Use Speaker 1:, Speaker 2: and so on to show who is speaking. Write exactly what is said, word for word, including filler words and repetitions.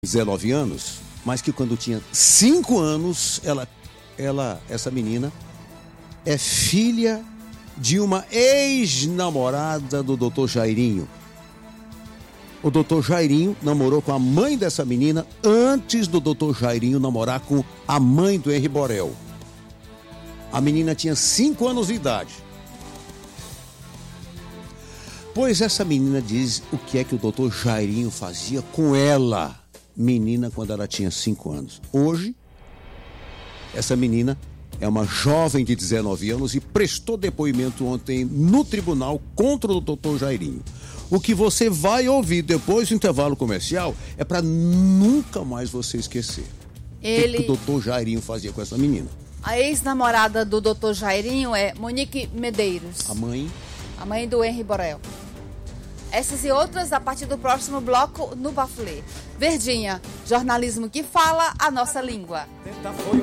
Speaker 1: dezenove anos, mas que quando tinha cinco anos, ela, ela, essa menina é filha de uma ex-namorada do doutor Jairinho. O doutor Jairinho namorou com a mãe dessa menina antes do doutor Jairinho namorar com a mãe do Henri Borel. A menina tinha cinco anos de idade. Pois essa menina diz o que é que o doutor Jairinho fazia com ela, menina, quando ela tinha cinco anos. Hoje, essa menina é uma jovem de dezenove anos e prestou depoimento ontem no tribunal contra o doutor Jairinho. O que você vai ouvir depois do intervalo comercial é para nunca mais você esquecer.
Speaker 2: Ele...
Speaker 1: O que, que o doutor Jairinho fazia com essa menina.
Speaker 2: A ex-namorada do doutor Jairinho é Monique Medeiros.
Speaker 1: A mãe?
Speaker 2: A mãe do Henri Borel. Essas e outras a partir do próximo bloco no Bafulê. Verdinha, jornalismo que fala a nossa língua.